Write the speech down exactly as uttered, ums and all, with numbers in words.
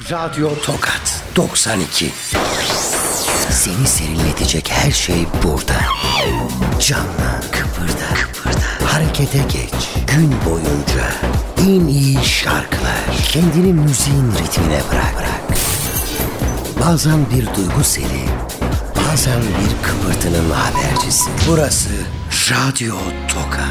Radyo Tokat doksan iki. Seni serinletecek her şey burada. Canla, kıpırda, kıpırda, harekete geç. Gün boyunca en iyi şarkılar. Kendini müziğin ritmine bırak. bırak. Bazen bir duygu seli, bazen bir kıpırtının habercisi. Burası Radyo Tokat.